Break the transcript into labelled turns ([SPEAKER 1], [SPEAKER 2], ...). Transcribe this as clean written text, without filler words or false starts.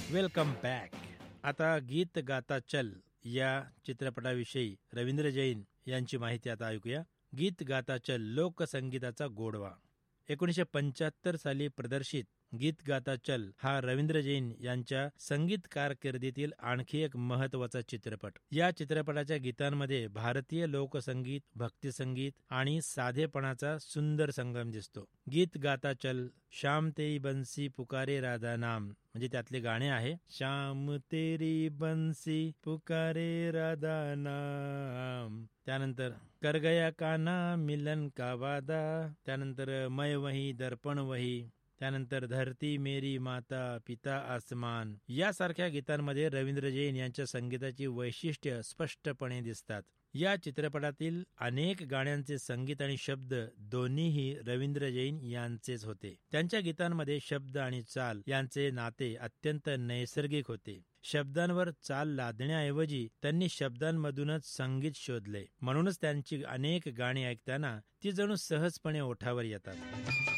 [SPEAKER 1] Welcome back. आता गीत गाता चल या चित्रपटाविषयी रवींद्र जैन यांची माहिती आता ऐकूया. गीत गाता चल लोकसंगीताचा गोडवा. 1975 साली प्रदर्शित गीत गाता चल हा रवींद्र जैन यांच्या संगीत कारकिर्दीतील आणखी एक महत्वाचा चित्रपट. या चित्रपटाच्या गीतांमध्ये भारतीय लोकसंगीत, भक्तिसंगीत आणि साधेपणाचा सुंदर संगम दिसतो. गीत गाता चल, श्याम तेरी बंसी पुकारे राधा नाम, म्हणजे त्यातले गाणे आहे श्याम तेरी बंसी पुकारे राधा नाम, त्यानंतर कर गया काना मिलन का वादा, त्यानंतर मैं वही दर्पण वही, त्यानंतर धरती मेरी माता पिता आसमान. यासारख्या गीतांमध्ये रवींद्र जैन यांच्या संगीताची वैशिष्ट्य स्पष्टपणे दिसतात. या चित्रपटातील अनेक गाण्यांचे संगीत आणि शब्द दोन्हीही रवींद्र जैन यांचेच होते. त्यांच्या गीतांमध्ये शब्द आणि चाल यांचे नाते अत्यंत नैसर्गिक होते. शब्दांवर चाल लादण्याऐवजी त्यांनी शब्दांमधूनच संगीत शोधले. म्हणूनच त्यांची अनेक गाणी ऐकताना ती जणू सहजपणे ओठावर येतात.